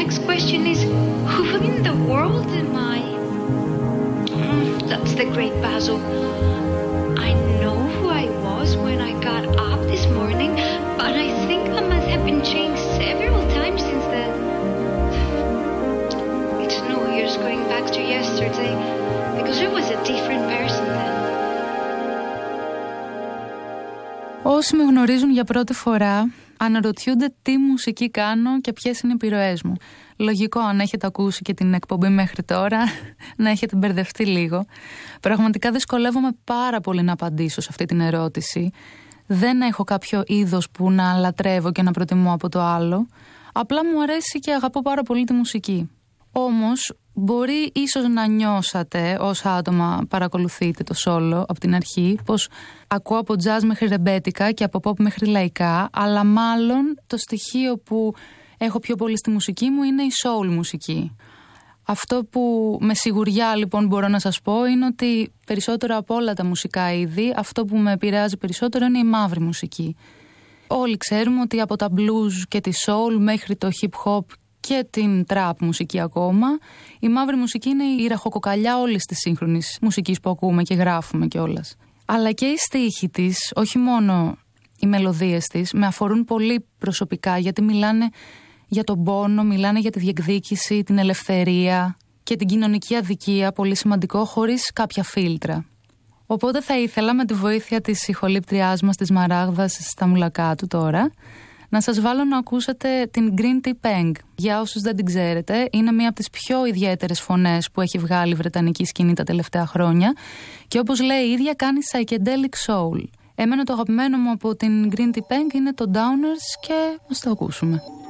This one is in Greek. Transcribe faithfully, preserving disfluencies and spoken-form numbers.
next question is, who in the world am I? Mm, that's the great Basil. I know who I was when I got up this morning, but I think I must have been changed several times since then. It's no use going back to yesterday, because I was a different person then. Όσοι με γνωρίζουν για πρώτη φορά, αναρωτιούνται τι μουσική κάνω και ποιες είναι οι επιρροές μου. Λογικό, αν έχετε ακούσει και την εκπομπή μέχρι τώρα, να έχετε μπερδευτεί λίγο. Πραγματικά δυσκολεύομαι πάρα πολύ να απαντήσω σε αυτή την ερώτηση. Δεν έχω κάποιο είδος που να λατρεύω και να προτιμώ από το άλλο. Απλά μου αρέσει και αγαπώ πάρα πολύ τη μουσική. Όμως, μπορεί ίσως να νιώσατε όσα άτομα παρακολουθείτε το solo από την αρχή, πως ακούω από jazz μέχρι ρεμπέτικα και από pop μέχρι λαϊκά, αλλά μάλλον το στοιχείο που έχω πιο πολύ στη μουσική μου είναι η soul μουσική. Αυτό που με σιγουριά λοιπόν μπορώ να σας πω είναι ότι περισσότερο από όλα τα μουσικά είδη, αυτό που με επηρεάζει περισσότερο είναι η μαύρη μουσική. Όλοι ξέρουμε ότι από τα blues και τη soul μέχρι το hip hop και την trap μουσική ακόμα, η μαύρη μουσική είναι η ραχοκοκαλιά όλης της σύγχρονης μουσικής που ακούμε και γράφουμε κιόλας. Αλλά και οι στίχοι της, όχι μόνο οι μελωδίες της, με αφορούν πολύ προσωπικά, γιατί μιλάνε για τον πόνο, μιλάνε για τη διεκδίκηση, την ελευθερία και την κοινωνική αδικία, πολύ σημαντικό, χωρίς κάποια φίλτρα. Οπότε θα ήθελα με τη βοήθεια της ηχολήπτριάς μας, της Μαράγδας στα μουλακά του τώρα, να σας βάλω να ακούσετε την Green Tea Peng. Για όσους δεν την ξέρετε, είναι μία από τις πιο ιδιαίτερες φωνές που έχει βγάλει η βρετανική σκηνή τα τελευταία χρόνια και όπως λέει η ίδια κάνει psychedelic soul. Εμένα το αγαπημένο μου από την Green Tea Peng είναι το Downers και ας το ακούσουμε.